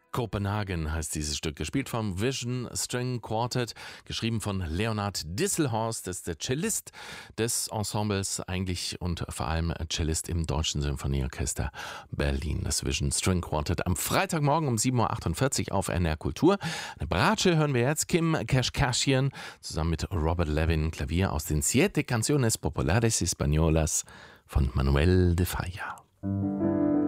Kopenhagen heißt dieses Stück, gespielt vom Vision String Quartet, geschrieben von Leonard Disselhorst, das ist der Cellist des Ensembles eigentlich und vor allem Cellist im Deutschen Symphonieorchester Berlin. Das Vision String Quartet am Freitagmorgen um 7.48 Uhr auf NR Kultur. Eine Bratsche hören wir jetzt, Kim Kashkashian zusammen mit Robert Levin, Klavier aus den Siete Canciones Populares Españolas von Manuel de Falla.